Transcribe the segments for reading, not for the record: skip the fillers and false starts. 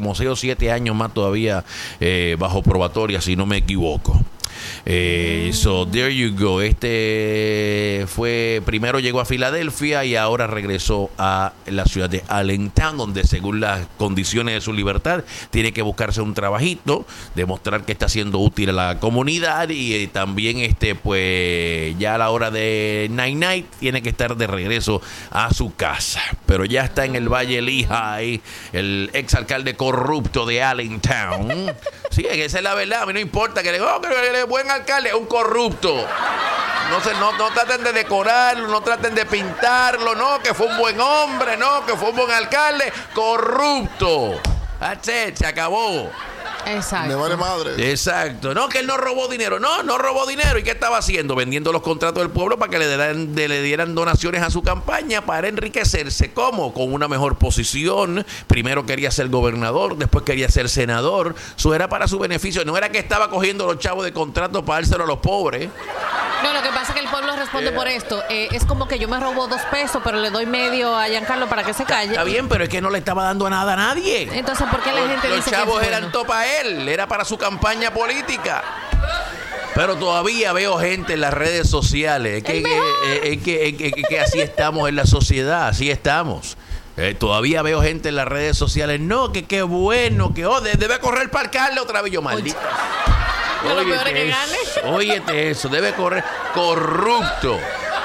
como 6 o 7 años más todavía bajo probatoria, si no me equivoco. So there you go. Primero llegó a Filadelfia y ahora regresó a la ciudad de Allentown, donde según las condiciones de su libertad tiene que buscarse un trabajito, demostrar que está siendo útil a la comunidad y también pues ya a la hora de night tiene que estar de regreso a su casa. Pero ya está en el Valle Lehigh, el exalcalde corrupto de Allentown. Sí, esa es la verdad. A mí no importa que le buen alcalde, es un corrupto. No traten de decorarlo, no traten de pintarlo, no, que fue un buen hombre, no, que fue un buen alcalde, corrupto. That's it, se acabó. Exacto. Me vale madre. Exacto. No, que él no robó dinero. No robó dinero. ¿Y qué estaba haciendo? Vendiendo los contratos del pueblo para que le dieran donaciones a su campaña para enriquecerse. ¿Cómo? Con una mejor posición. Primero quería ser gobernador, después quería ser senador. Eso era para su beneficio. No era que estaba cogiendo los chavos de contratos para dárselo a los pobres. No, lo que pasa es que el pueblo responde por esto. Es como que yo me robo 2 pesos, pero le doy medio a Giancarlo para que se calle. Está bien, pero es que no le estaba dando nada a nadie. Entonces, ¿por qué la gente Los dice chavos que es eran bueno? todo para él, era para su campaña política. Pero todavía veo gente en las redes sociales que así estamos en la sociedad, así estamos. Todavía veo gente en las redes sociales, no, que qué bueno, que debe correr para alcalde otra vez, yo maldita. Lo peor es que gane. Óyete eso, debe correr. Corrupto,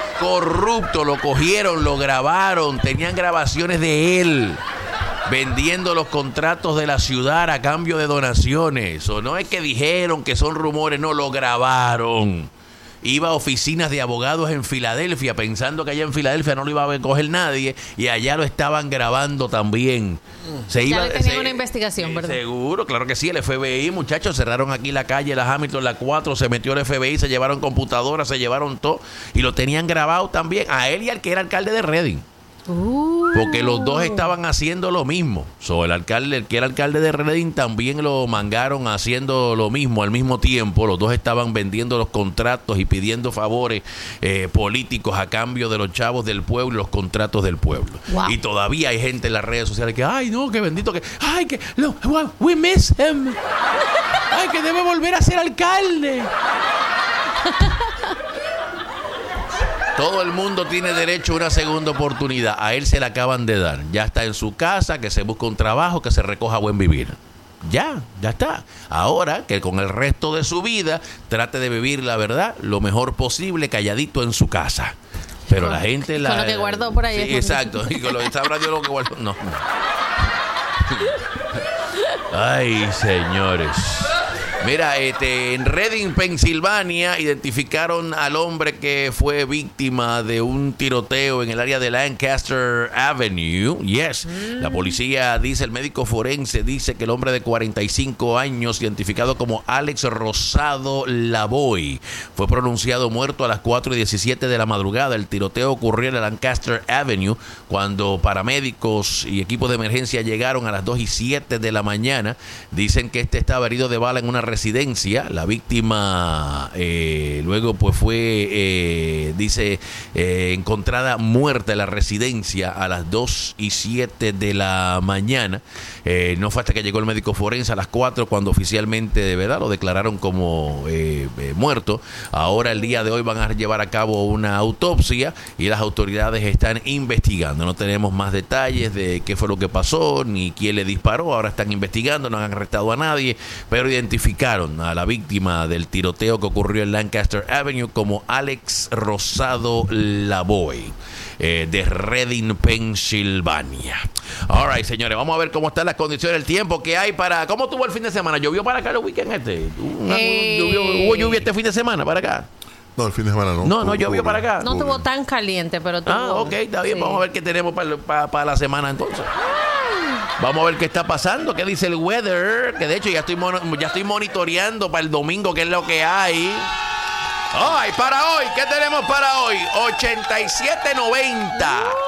lo cogieron, lo grabaron, tenían grabaciones de él vendiendo los contratos de la ciudad a cambio de donaciones. O no es que dijeron que son rumores, no, lo grabaron. Iba a oficinas de abogados en Filadelfia pensando que allá en Filadelfia no lo iba a coger nadie y allá lo estaban grabando también. Tenían una investigación, ¿verdad? Seguro, claro que sí, el FBI, muchachos, cerraron aquí la calle, la Hamilton, la 4, se metió el FBI, se llevaron computadoras, se llevaron todo y lo tenían grabado también a él y al que era alcalde de Reading. Porque los dos estaban haciendo lo mismo. El que era alcalde de Reading también lo mangaron haciendo lo mismo al mismo tiempo. Los dos estaban vendiendo los contratos y pidiendo favores políticos a cambio de los chavos del pueblo y los contratos del pueblo. Wow. Y todavía hay gente en las redes sociales que, ay no, que bendito que, ay que, no, we miss him. Ay, que debe volver a ser alcalde. Todo el mundo tiene derecho a una segunda oportunidad. A él se la acaban de dar. Ya está en su casa, que se busque un trabajo, que se recoja buen vivir. Ya está. Ahora que con el resto de su vida trate de vivir la verdad lo mejor posible, calladito en su casa. Pero la gente con lo que guardó por ahí. Sí, exacto. Y con lo que sabrá Dios lo que guardó. No. Ay, señores. Mira, en Reading, Pensilvania, identificaron al hombre que fue víctima de un tiroteo en el área de Lancaster Avenue. Yes. La policía dice, el médico forense dice que el hombre de 45 años, identificado como Alex Rosado Lavoy, fue pronunciado muerto a las 4:17 de la madrugada. El tiroteo ocurrió en la Lancaster Avenue cuando paramédicos y equipos de emergencia llegaron a las 2:07 de la mañana. Dicen que estaba herido de bala en una residencia. La víctima luego pues fue encontrada muerta en la residencia a las 2:07 de la mañana. No fue hasta que llegó el médico forense a las 4 cuando oficialmente de verdad lo declararon como muerto. Ahora el día de hoy van a llevar a cabo una autopsia y las autoridades están investigando. No tenemos más detalles de qué fue lo que pasó ni quién le disparó. Ahora están investigando, no han arrestado a nadie, pero identificaron a la víctima del tiroteo que ocurrió en Lancaster Avenue como Alex Rosado Lavoy, de Reading, Pensilvania. All right, señores, vamos a ver cómo están las condiciones del tiempo que hay para... ¿Cómo estuvo el fin de semana? ¿Llovió para acá el weekend ¿Hubo lluvia este fin de semana para acá? No, el fin de semana no. No llovió para acá. No estuvo tan caliente, pero tuvo... ok, está bien. Sí. Vamos a ver qué tenemos para la semana entonces. Vamos a ver qué está pasando, qué dice el weather, que de hecho ya estoy monitoreando para el domingo qué es lo que hay. Ay, para hoy, ¿qué tenemos para hoy? 87.90.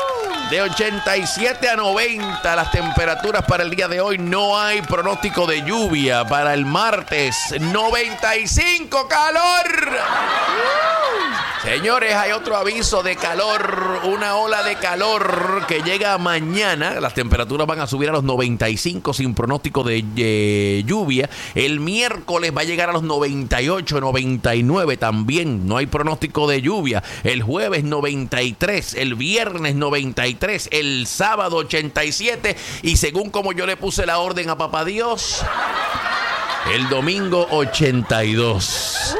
De 87 a 90 las temperaturas para el día de hoy. No hay pronóstico de lluvia. Para el martes, 95 calor. Señores, hay otro aviso de calor, una ola de calor que llega mañana. Las temperaturas van a subir a los 95 sin pronóstico de lluvia. El miércoles va a llegar a los 98, 99 también. No hay pronóstico de lluvia. El jueves 93, el viernes 93, el sábado 87. Y según como yo le puse la orden a Papá Dios, el domingo 82.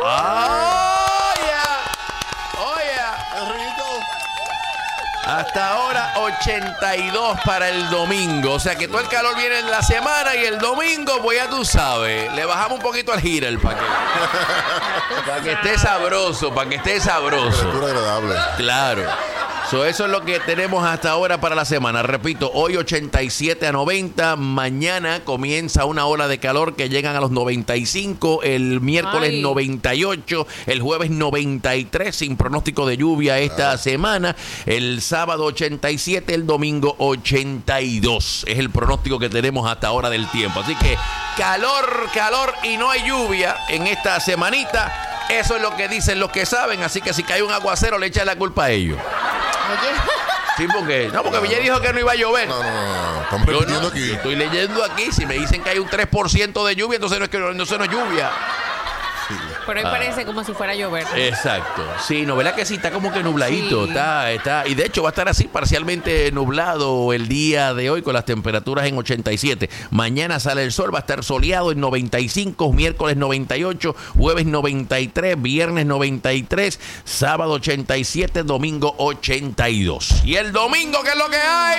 Hasta ahora 82 para el domingo. O sea que todo el calor viene en la semana y el domingo, pues ya tú sabes, le bajamos un poquito al heater para que esté sabroso, Temperatura agradable. Claro. Eso es lo que tenemos hasta ahora para la semana. Repito, hoy 87 a 90. Mañana comienza una ola de calor que llegan a los 95. El miércoles 98. El jueves 93 sin pronóstico de lluvia esta semana. El sábado 87. El domingo 82. Es el pronóstico que tenemos hasta ahora del tiempo. Así que calor y no hay lluvia en esta semanita. Eso es lo que dicen los que saben. Así que si cae un aguacero, le echan la culpa a ellos. Oye. Sí, porque Villar dijo que no iba a llover. No. Estamos repitiendo aquí. Estoy leyendo aquí. Si me dicen que hay un 3% de lluvia, entonces no es lluvia. Sí. Pero ahí parece como si fuera a llover. Exacto. Sí, ¿no? ¿Verdad que sí? Está como que nubladito. Sí. Está. Y de hecho va a estar así parcialmente nublado el día de hoy con las temperaturas en 87. Mañana sale el sol, va a estar soleado en 95, miércoles 98, jueves 93, viernes 93, sábado 87, domingo 82. ¿Y el domingo qué es lo que hay?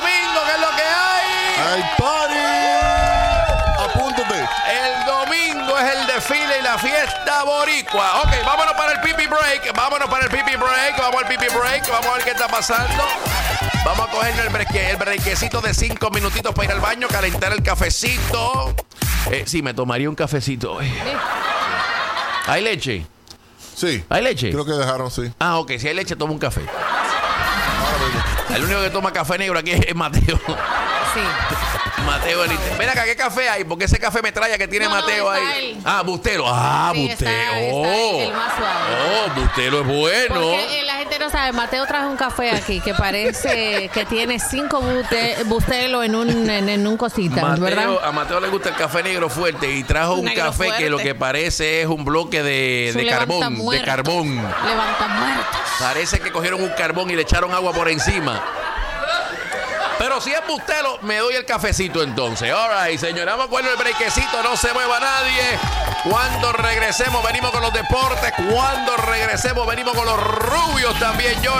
¡Hay party! ¡Apúntate! El domingo es el desfile y la fiesta boricua. Ok, vámonos para el pipi break. Vamos al pipi break. Vamos a ver qué está pasando. Vamos a coger el brequecito de 5 minutitos para ir al baño, calentar el cafecito. Sí, me tomaría un cafecito hoy. ¿Hay leche? Sí. ¿Hay leche? Creo que dejaron, sí. Ok, si hay leche, toma un café. El único que toma café negro aquí es Mateo. Sí. Mateo, ven acá, ¿qué café hay? Porque ese café metralla que tiene Mateo ahí. Bustelo. Sí, Bustelo. está el más suave. Bustelo es bueno. Porque la gente no sabe, Mateo trajo un café aquí que parece que tiene 5 Bustelo en un cosita, ¿verdad? A Mateo le gusta el café negro fuerte y trajo un Negro café fuerte. que lo que parece es un bloque de carbón. Levanta De carbón. Levanta muertos. Parece que cogieron un carbón y le echaron agua por encima. Pero si es Bustelo, me doy el cafecito entonces. All right, señora, vamos con el brequecito. No se mueva nadie. Cuando regresemos, venimos con los deportes. Cuando regresemos, venimos con los rubios también.